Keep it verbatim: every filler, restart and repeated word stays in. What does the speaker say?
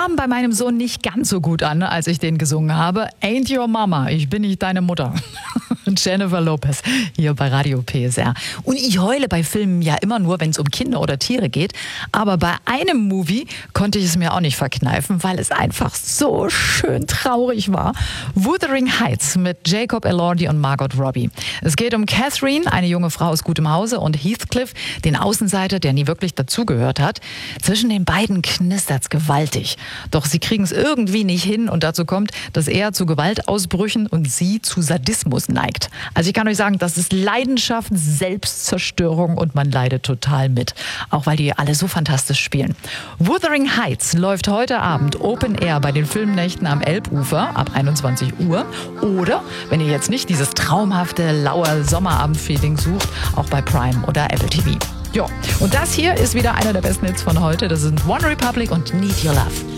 kam bei meinem Sohn nicht ganz so gut an, als ich den gesungen habe. Ain't Your Mama, ich bin nicht deine Mutter. Jennifer Lopez hier bei Radio P S R. Und ich heule bei Filmen ja immer nur, wenn es um Kinder oder Tiere geht. Aber bei einem Movie konnte ich es mir auch nicht verkneifen, weil es einfach so schön traurig war. Wuthering Heights mit Jacob Elordi und Margot Robbie. Es geht um Catherine, eine junge Frau aus gutem Hause, und Heathcliff, den Außenseiter, der nie wirklich dazugehört hat. Zwischen den beiden knistert's gewaltig. Doch sie kriegen es irgendwie nicht hin, und dazu kommt, dass er zu Gewaltausbrüchen und sie zu Sadismus neigt. Also ich kann euch sagen, das ist Leidenschaft, Selbstzerstörung, und man leidet total mit. Auch weil die alle so fantastisch spielen. Wuthering Heights läuft heute Abend Open Air bei den Filmnächten am Elbufer ab einundzwanzig Uhr. Oder, wenn ihr jetzt nicht dieses traumhafte, laue Sommerabend-Feeling sucht, auch bei Prime oder Apple T V. Ja, und das hier ist wieder einer der besten Hits von heute. Das sind One Republic und Need Your Love.